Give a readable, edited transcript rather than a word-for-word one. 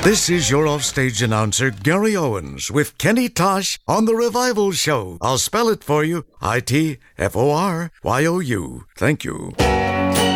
This is your offstage announcer, Gary Owens, with Kenny Tosh on The Revival Show. I'll spell it for you. ITFORYOU. Thank you.